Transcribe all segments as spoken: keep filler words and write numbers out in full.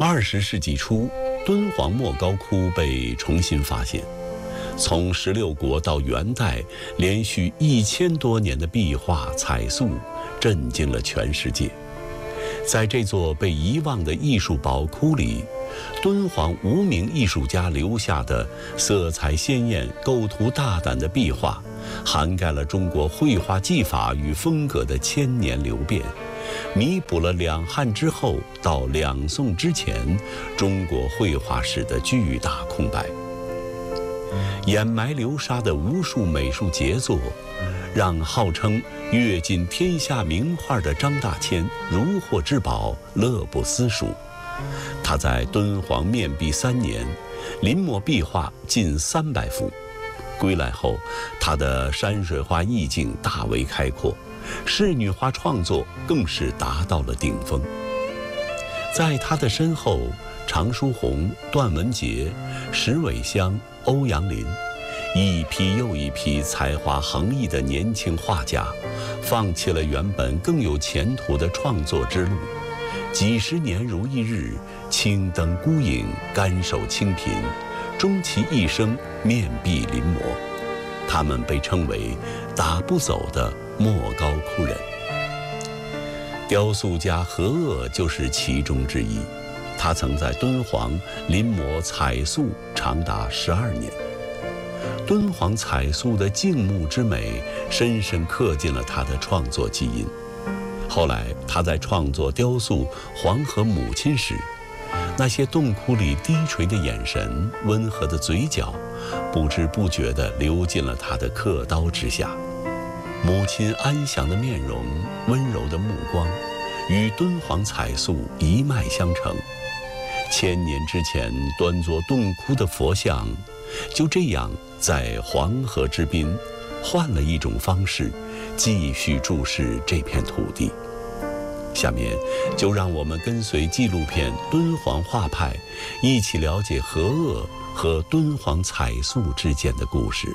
二十世纪初，敦煌莫高窟被重新发现。从十六国到元代，连续一千多年的壁画彩塑，震惊了全世界。在这座被遗忘的艺术宝库里，敦煌无名艺术家留下的色彩鲜艳、构图大胆的壁画，涵盖了中国绘画技法与风格的千年流变，弥补了两汉之后到两宋之前中国绘画史的巨大空白。掩埋流沙的无数美术杰作，让号称阅尽天下名画的张大千如获至宝，乐不思蜀。他在敦煌面壁三年，临摹壁画近三百幅。归来后，他的山水画意境大为开阔，仕女画创作更是达到了顶峰。在他的身后，常书鸿、段文杰、石伟香、欧阳林，一批又一批才华横溢的年轻画家，放弃了原本更有前途的创作之路，几十年如一日，青灯孤影，甘守清贫，终其一生面壁临摹。他们被称为打不走的莫高窟人。雕塑家何鄂就是其中之一，他曾在敦煌临摹彩塑长达十二年。敦煌彩塑的静穆之美，深深刻进了他的创作基因。后来他在创作雕塑《黄河母亲》时，那些洞窟里低垂的眼神、温和的嘴角，不知不觉地流进了他的刻刀之下。母亲安详的面容、温柔的目光，与敦煌彩塑一脉相承。千年之前端坐洞窟的佛像，就这样在黄河之滨，换了一种方式，继续注视这片土地。下面就让我们跟随纪录片《敦煌画派》，一起了解何鄂和敦煌彩塑之间的故事。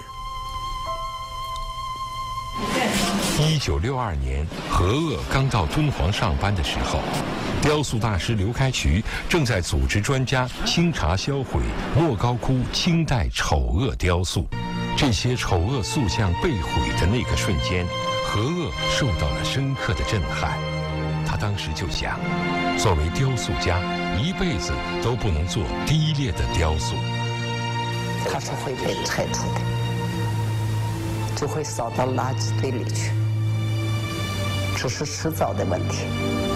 一九六二年，何鄂刚到敦煌上班的时候，雕塑大师刘开渠正在组织专家清查销毁莫高窟清代丑恶雕塑。这些丑恶塑像被毁的那个瞬间，何鄂受到了深刻的震撼。他当时就想，作为雕塑家，一辈子都不能做低劣的雕塑。 它是会被拆除的，就会扫到垃圾堆里去，这是迟早的问题。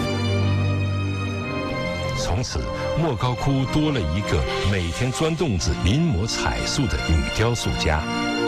从此，莫高窟多了一个每天钻洞子临摹彩塑的女雕塑家。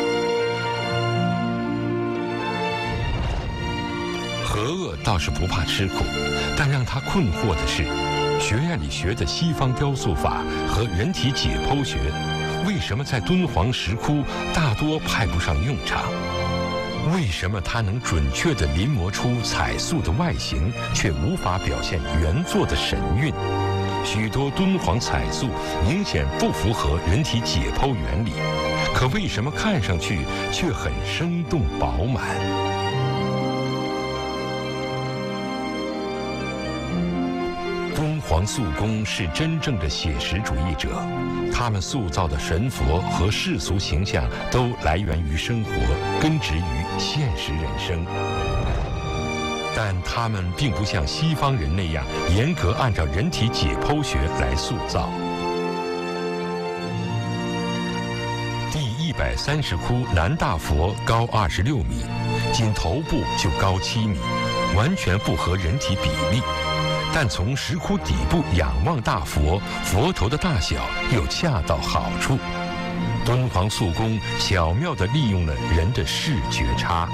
何鄂倒是不怕吃苦，但让他困惑的是，学院里学的西方雕塑法和人体解剖学，为什么在敦煌石窟大多派不上用场？为什么他能准确地临摹出彩塑的外形，却无法表现原作的神韵？许多敦煌彩塑明显不符合人体解剖原理，可为什么看上去却很生动饱满？敦煌塑工是真正的写实主义者，他们塑造的神佛和世俗形象都来源于生活，根植于现实人生。但他们并不像西方人那样严格按照人体解剖学来塑造。第一百三十窟南大佛高二十六米，仅头部就高七米，完全不合人体比例。但从石窟底部仰望大佛，佛头的大小又恰到好处。敦煌塑工巧妙地利用了人的视觉差。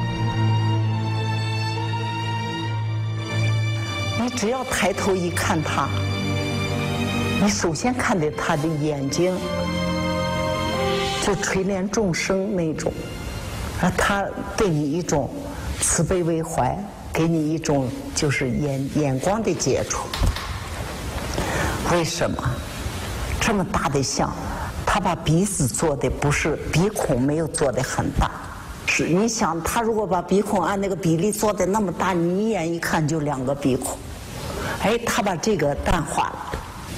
你只要抬头一看他，你首先看的他的眼睛，就垂怜众生那种，啊，他对你一种慈悲为怀，给你一种就是眼眼光的接触。为什么这么大的像，他把鼻子做的不是鼻孔没有做的很大，是你想他如果把鼻孔按那个比例做的那么大，你一眼一看就两个鼻孔。哎，他把这个淡化了，